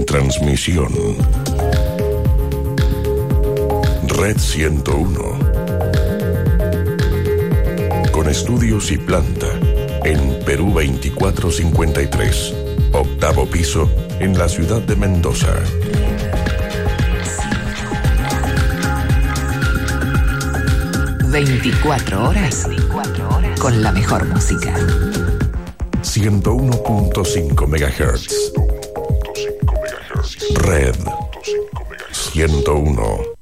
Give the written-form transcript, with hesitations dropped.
transmisión. Red 101. Con estudios y planta en Perú 2453, octavo piso, en la ciudad de Mendoza. ¿24 horas? Con la mejor música. 101.5 MHz. Red 101.